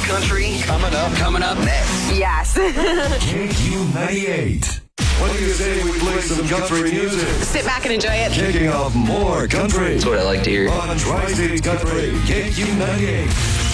country coming up next. Yes. KQ98. What do you say we play some country music? Sit back and enjoy it. Kicking off more country. That's what I like to hear. On Tri-Cities Country, KQ98.